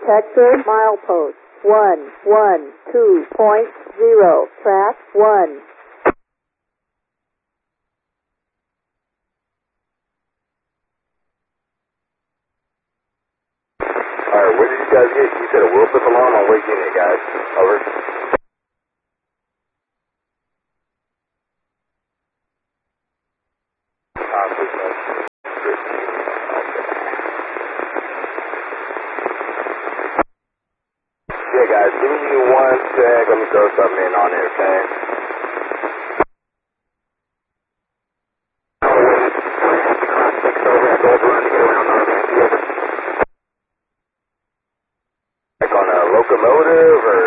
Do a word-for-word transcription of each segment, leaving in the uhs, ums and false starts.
detector, milepost one one two point zero, track one. Alright, where did you guys get? You said a Wilson alarm on Wake Unit, guys. Over. Uh, please, no. Yeah, guys, give me one sec. Let me throw something in on there, okay? Like on a locomotive or...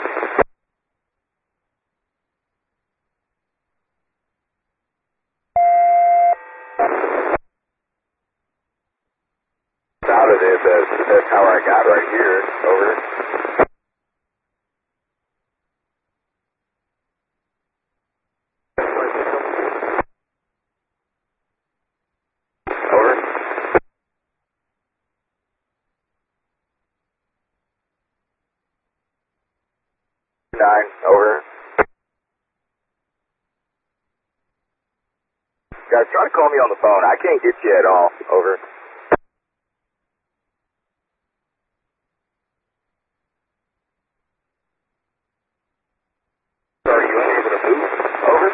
Out of it, that's, that's how I got right here. Over. Over. Nine. Over. Guys, try to call me on the phone. I can't get you at all. Over. Are you unable to move? Over.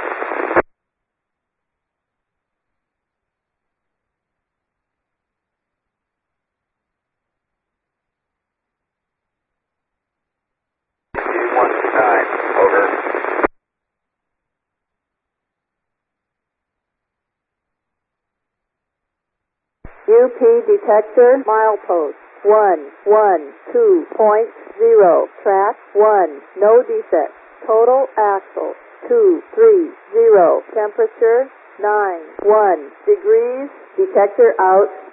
one nine. Over. U P detector, milepost one one two point zero, track one, no defect. Total axle two three zero, temperature nine one degrees, detector out.